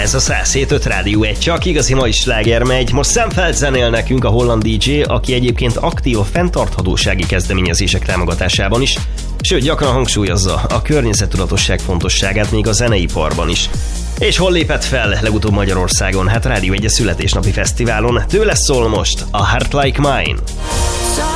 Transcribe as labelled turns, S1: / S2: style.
S1: Ez a 107.5 Rádió 1, csak igazi mai sláger megy. Most Sam Feld zenél nekünk, a holland DJ, aki egyébként aktív a fenntarthatósági kezdeményezések támogatásában is, sőt gyakran hangsúlyozza a környezettudatosság fontosságát még a zeneiparban is. És hol lépett fel legutóbb Magyarországon? Hát Rádió 1 születésnapi fesztiválon. Tőle szól most a Heart Like Mine.